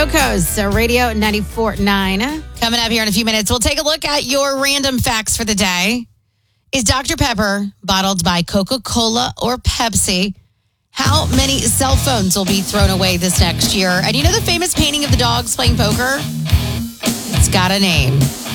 NoCo's Radio 94.9. Coming up here in a few minutes, we'll take a look at your random facts for the day. Is Dr. Pepper bottled by Coca-Cola or Pepsi? How many cell phones will be thrown away this next year? And you know the famous painting of the dogs playing poker? It's got a name.